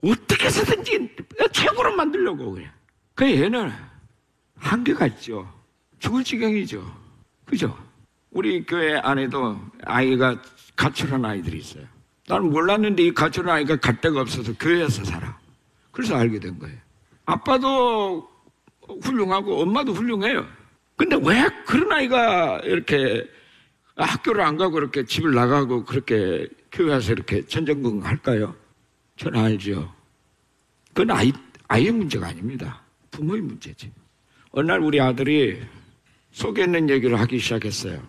어떻게 해서든지 최고로 만들려고 그래. 그 얘는 한계가 있죠. 죽을 지경이죠. 그죠? 우리 교회 안에도 아이가 가출한 아이들이 있어요. 나는 몰랐는데 이 가출한 아이가 갈 데가 없어서 교회에서 살아. 그래서 알게 된 거예요. 아빠도 훌륭하고 엄마도 훌륭해요. 근데 왜 그런 아이가 이렇게 학교를 안 가고 이렇게 집을 나가고 그렇게 교회 와서 이렇게 전전긍긍할까요? 저는 알죠. 그건 아이의 문제가 아닙니다. 부모의 문제지. 어느 날 우리 아들이 속에 있는 얘기를 하기 시작했어요.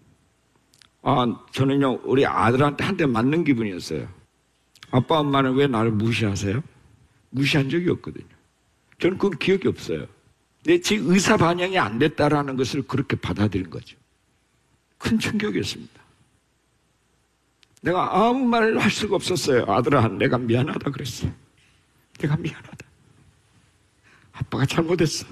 저는요, 우리 아들한테 한 대 맞는 기분이었어요. 아빠, 엄마는 왜 나를 무시하세요? 무시한 적이 없거든요. 저는 그건 기억이 없어요. 내 제 의사 반영이 안 됐다라는 것을 그렇게 받아들인 거죠. 큰 충격이었습니다. 내가 아무 말을 할 수가 없었어요. 아들아, 내가 미안하다 그랬어요. 내가 미안하다. 아빠가 잘못했어.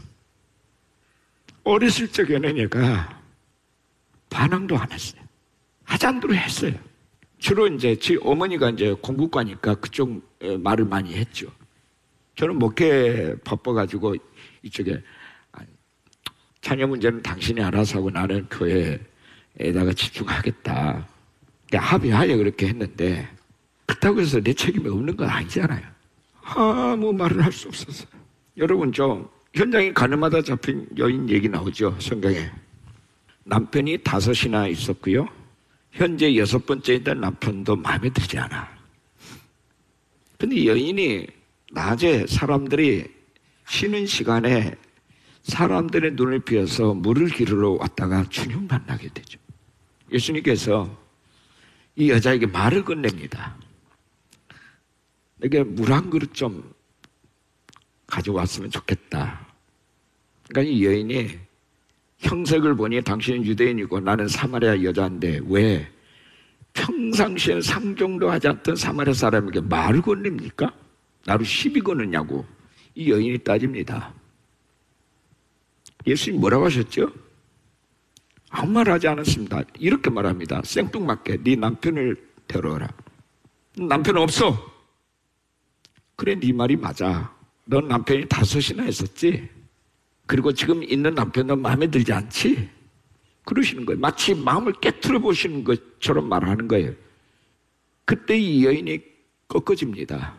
어렸을 적에는 얘가 반항도 안 했어요. 하자는 대로 했어요. 주로 이제 제 어머니가 이제 공부과니까 그쪽 말을 많이 했죠. 저는 목회 바빠가지고 이쪽에 자녀 문제는 당신이 알아서 하고 나는 교회에다가 집중하겠다. 합의하에 그렇게 했는데 그렇다고 해서 내 책임이 없는 건 아니잖아요. 아무 말을 할 수 없었어요. 여러분 현장에 가늠하다 잡힌 여인 얘기 나오죠. 성경에. 남편이 5이나 있었고요. 현재 6번째인 남편도 마음에 들지 않아. 근데 여인이 낮에 사람들이 쉬는 시간에 사람들의 눈을 비워서 물을 기르러 왔다가 주님 만나게 되죠. 예수님께서 이 여자에게 말을 건넵니다. 내게 물 한 그릇 좀 가져왔으면 좋겠다. 그러니까 이 여인이 형색을 보니 당신은 유대인이고 나는 사마리아 여자인데 왜 평상시엔 상종도 하지 않던 사마리아 사람에게 말을 건넵니까? 나로 시비 거느냐고 이 여인이 따집니다. 예수님 뭐라고 하셨죠? 아무 말 하지 않았습니다. 이렇게 말합니다. 생뚱맞게 네 남편을 데려오라. 남편 없어. 그래, 네 말이 맞아. 넌 남편이 5이나 있었지? 그리고 지금 있는 남편도 마음에 들지 않지? 그러시는 거예요. 마치 마음을 깨트려 보시는 것처럼 말하는 거예요. 그때 이 여인이 꺾어집니다.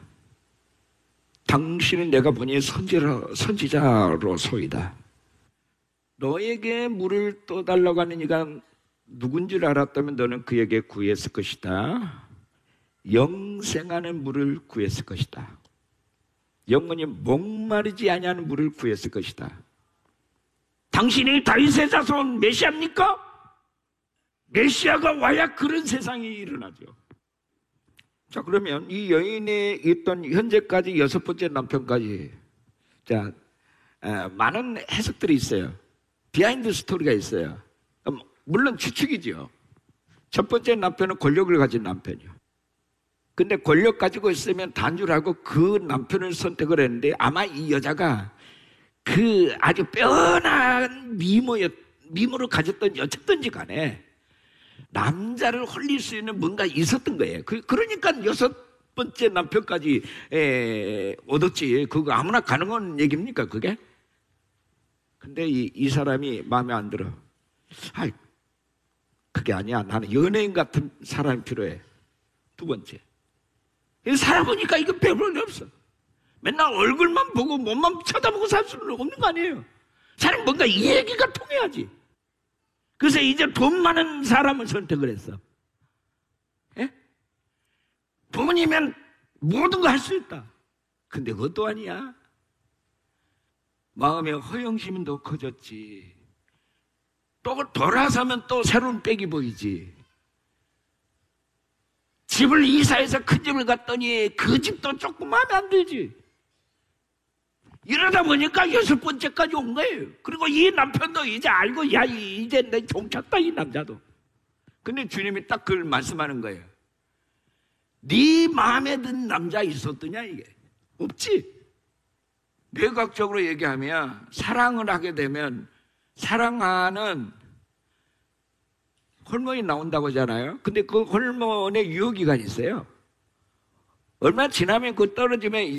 당신은 내가 보니 선지자로소이다. 너에게 물을 떠달라고 하는 이가 누군지를 알았다면 너는 그에게 구했을 것이다. 영생하는 물을 구했을 것이다. 영원히 목마르지 아니하는 물을 구했을 것이다. 당신이 다윗의 자손 메시아입니까? 메시아가 와야 그런 세상이 일어나죠. 자, 그러면 이 여인이 있던 현재까지 6번째 남편까지 많은 해석들이 있어요. 비하인드 스토리가 있어요. 물론 추측이죠. 첫 번째 남편은 권력을 가진 남편이요. 근데 권력 가지고 있으면 단줄하고 그 남편을 선택을 했는데 아마 이 여자가 그 아주 뻔한 미모를 가졌던 어쨌든지 간에 남자를 홀릴 수 있는 뭔가 있었던 거예요. 그러니까 6번째 남편까지 얻었지. 그거 아무나 가능한 얘기입니까, 그게? 근데 이 사람이 마음에 안 들어. 그게 아니야. 나는 연예인 같은 사람이 필요해. 2번째. 살아보니까 이거 별볼이 없어. 맨날 얼굴만 보고 몸만 쳐다보고 살 수는 없는 거 아니에요. 사람 뭔가 이 얘기가 통해야지. 그래서 이제 돈 많은 사람을 선택을 했어. 예? 돈이면 모든 거 할 수 있다. 근데 그것도 아니야. 마음의 허영심은 더 커졌지. 또 돌아서면 또 새로운 빽이 보이지. 집을 이사해서 큰 집을 갔더니 그 집도 조금 마음에 안 들지. 이러다 보니까 6번째까지 온 거예요. 그리고 이 남편도 이제 알고, 야, 이제 내 종쳤다, 이 남자도. 근데 주님이 딱 그걸 말씀하는 거예요. 네 마음에 든 남자 있었더냐, 이게? 없지. 뇌과학적으로 얘기하면 사랑을 하게 되면 사랑하는 호르몬이 나온다고 하잖아요. 근데 그 호르몬의 유효기간이 있어요. 얼마 지나면 그 떨어지면